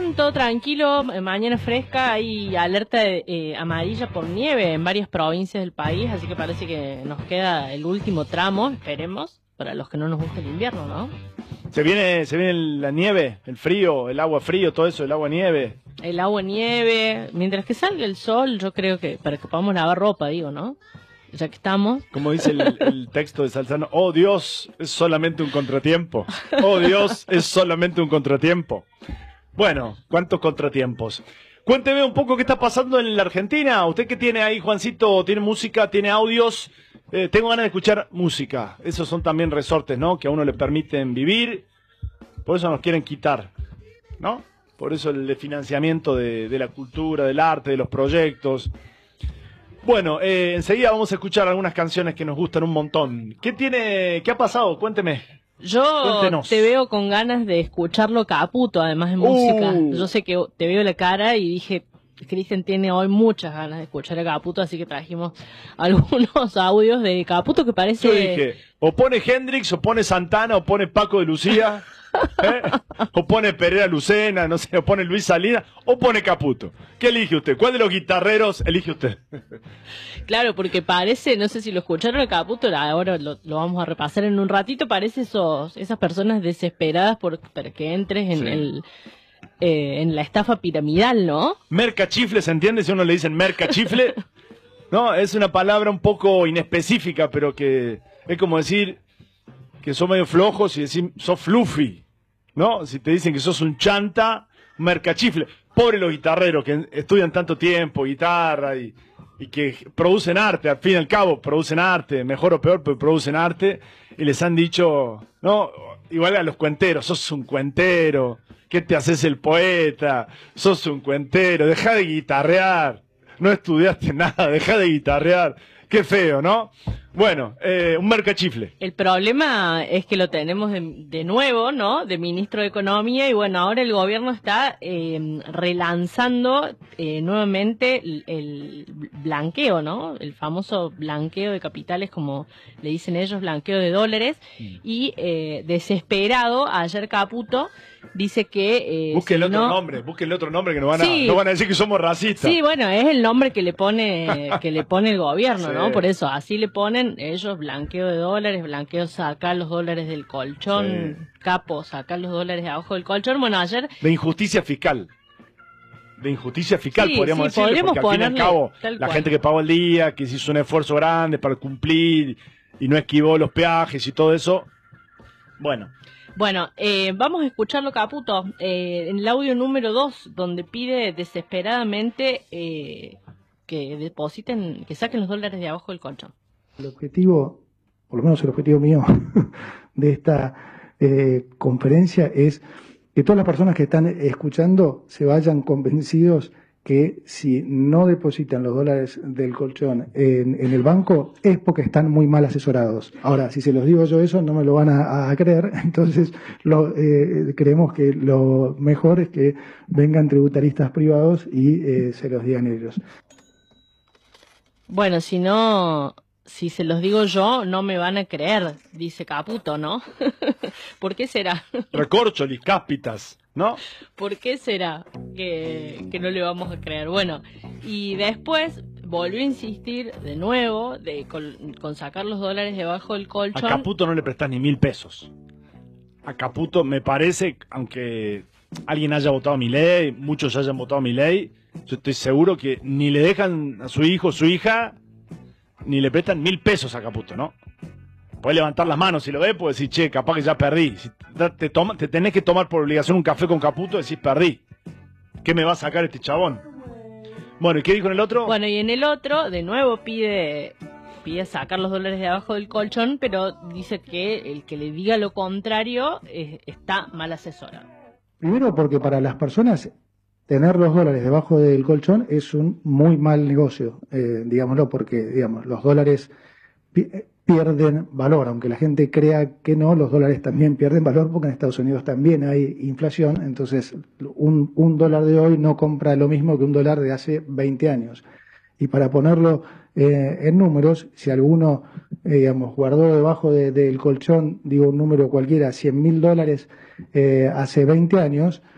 bien, todo tranquilo, mañana fresca, hay alerta amarilla por nieve en varias provincias del país, así que parece que nos queda el último tramo, esperemos, para los que no nos gusta el invierno, ¿no? Se viene la nieve, el frío, el agua frío, todo eso, el agua nieve. El agua nieve, mientras que salga el sol, yo creo que para que podamos lavar ropa, digo, ¿no? Ya que estamos. Como dice el texto de Salzano, oh Dios, es solamente un contratiempo. Oh Dios, es solamente un contratiempo. Bueno, ¿cuántos contratiempos? Cuénteme un poco qué está pasando en la Argentina. ¿Usted qué tiene ahí, Juancito? ¿Tiene música? ¿Tiene audios? Tengo ganas de escuchar música. Esos son también resortes, ¿no? Que a uno le permiten vivir. Por eso nos quieren quitar, ¿no? Por eso el financiamiento de la cultura, del arte, de los proyectos. Bueno, enseguida vamos a escuchar algunas canciones que nos gustan un montón. ¿Qué ha pasado? Cuénteme. Cuéntenos. Te veo con ganas de escucharlo Caputo, además de música. Yo sé que te veo la cara y dije, Cristian tiene hoy muchas ganas de escuchar a Caputo, así que trajimos algunos audios de Caputo que parece... Yo dije, o pone Hendrix, o pone Santana, o pone Paco de Lucía... o pone Pereira Lucena, no sé, o pone Luis Salinas, o pone Caputo. ¿Qué elige usted? ¿Cuál de los guitarreros elige usted? Claro, porque parece, no sé si lo escucharon a Caputo, ahora lo vamos a repasar en un ratito, parece esas personas desesperadas para que entres en la estafa piramidal, ¿no? Mercachifle, ¿se entiende? Si a uno le dicen mercachifle, no, es una palabra un poco inespecífica, pero que es como decir que sos medio flojos y decir sos fluffy, ¿no? Si te dicen que sos un chanta, un mercachifle. Pobre los guitarreros que estudian tanto tiempo, guitarra, y que producen arte, al fin y al cabo producen arte, mejor o peor, pero producen arte, y les han dicho, ¿no? Igual a los cuenteros, sos un cuentero, ¿qué te haces el poeta? Sos un cuentero, dejá de guitarrear, no estudiaste nada, dejá de guitarrear. Qué feo, ¿no? Bueno, un mercachifle. El problema es que lo tenemos de nuevo, ¿no? De ministro de Economía, y bueno, ahora el gobierno está relanzando nuevamente el blanqueo, ¿no? El famoso blanqueo de capitales, como le dicen ellos, blanqueo de dólares, y desesperado, ayer Caputo dice que... Búsquenle otro nombre, que nos van a decir que somos racistas. Sí, bueno, es el nombre que le pone el gobierno, sí, ¿no? Por eso, así le ponen ellos blanqueo de dólares, blanqueo sacar los dólares del colchón, sí. Capo, sacar los dólares de abajo del colchón. Bueno, ayer... De injusticia fiscal. Sí, podríamos decirle, porque al fin y al cabo, la gente que pagó el día, que se hizo un esfuerzo grande para cumplir y no esquivó los peajes y todo eso, bueno... Bueno, vamos a escucharlo Caputo, en el audio número 2, donde pide desesperadamente que depositen, que saquen los dólares de abajo del colchón. El objetivo, por lo menos el objetivo mío de esta conferencia es que todas las personas que están escuchando se vayan convencidos que si no depositan los dólares del colchón en el banco es porque están muy mal asesorados. Ahora, si se los digo yo eso, no me lo van a creer, entonces creemos que lo mejor es que vengan tributaristas privados y se los digan ellos. Bueno, si se los digo yo, no me van a creer, dice Caputo, ¿no? ¿Por qué será? Recorcholis, cáspitas, ¿no? ¿Por qué será que no le vamos a creer? Bueno, y después volvió a insistir de nuevo con sacar los dólares debajo del colchón. A Caputo no le prestás ni 1.000 pesos. A Caputo me parece, aunque alguien haya votado a Milei, muchos hayan votado a Milei, yo estoy seguro que ni le dejan a su hijo o su hija, ni le prestan 1.000 pesos a Caputo, ¿no? Podés levantar las manos si lo ves, puedes decir, che, capaz que ya perdí. Si te tenés que tomar por obligación un café con Caputo, decís, perdí. ¿Qué me va a sacar este chabón? Bueno, ¿y qué dijo en el otro? Bueno, y en el otro, de nuevo pide sacar los dólares de abajo del colchón, pero dice que el que le diga lo contrario está mal asesorado. Primero porque para las personas tener los dólares debajo del colchón es un muy mal negocio, digámoslo, porque digamos los dólares pierden valor, aunque la gente crea que no, los dólares también pierden valor porque en Estados Unidos también hay inflación, entonces un dólar de hoy no compra lo mismo que un dólar de hace 20 años. Y para ponerlo en números, si alguno, digamos, guardó debajo del colchón, digo un número cualquiera, $100.000 hace 20 años,